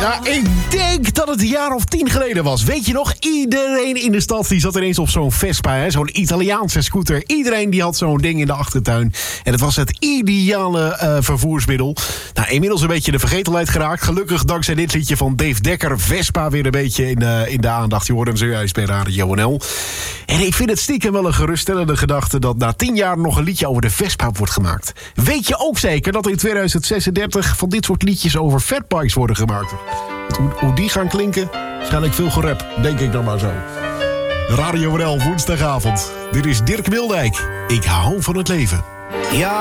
Ja, ik denk dat het een jaar of 10 geleden was. Weet je nog, iedereen in de stad die zat ineens op zo'n Vespa, hè? Zo'n Italiaanse scooter. Iedereen die had zo'n ding in de achtertuin. En het was het ideale vervoersmiddel. Nou, inmiddels een beetje de vergetelheid geraakt. Gelukkig dankzij dit liedje van Dave Dekker. Vespa weer een beetje in de aandacht. Je hoorde hem zojuist bij Radio NL. En ik vind het stiekem wel een geruststellende gedachte dat na 10 jaar nog een liedje over de Vespa wordt gemaakt. Weet je ook zeker dat in 2036 van dit soort liedjes over fatbikes worden gemaakt? Hoe die gaan klinken? Waarschijnlijk veel gerap, denk ik dan maar zo. Radio NL woensdagavond. Dit is Dirk Wildijk. Ik hou van het leven. Ja.